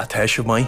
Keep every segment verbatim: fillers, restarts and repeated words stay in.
teisio mai.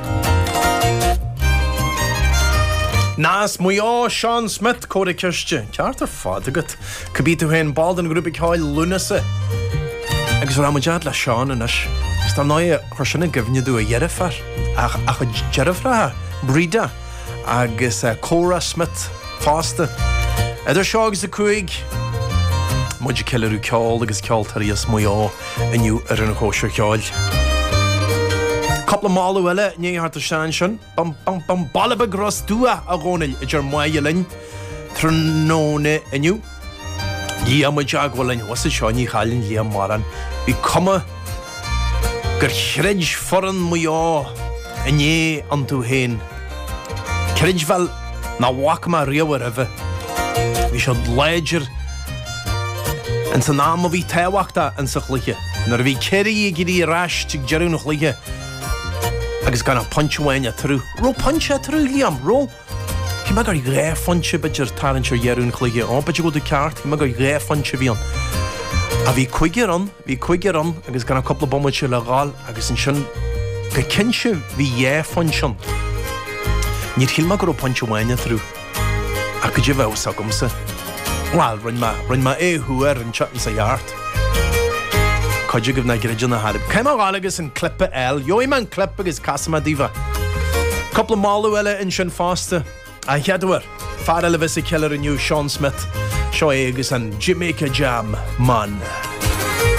Nas muo Sean Smith córa ceiste. Ceart ar fad agat. Cabí tú hen bald an grúpa cáil lunasa. Agus ra muiad le Sean anas. Is tá náid chuir sinna gifne dú a dhearafar. Ach a dhearafra brida. Agus Cora Smith fásta. Idir seo agus a cuaig. Muidir ceilirú ceáil agus ceáiltaríos muo iniu ar an chóisir ceáil. Couple of mála eile ní harta sean sin bam bam bam balaba gros dua a gonil a jar mailin tróna eniu í am jagwalin was seo ní chalin lí maran bí cuma gur chreid foran muo ané an tú hen chreid vel na wakma riawar eve vi should ledger en sa naam vi tewachta en sa chliche nar vi keri gidi rash tig jeru noch lige agus gan a punchwain through ro punch through liam ro ki magar gre funche bitcher tarancher yerun chlige on but you go the cart ki magar gre funche vion a vi quiger on vi quiger on agus gan a couple of bommach legal agus in shun ke kinche vi ye function nit hil magar punchwain through a could you vel sagumse well run ma run ma e huer and chat and say yard could you give na gridjana harib came out agus and clip el yo man clip agus Casama Diva couple of malu ella in shin faster I had were far elevisi killer and you Sean Smith show agus and Jamaica Jam man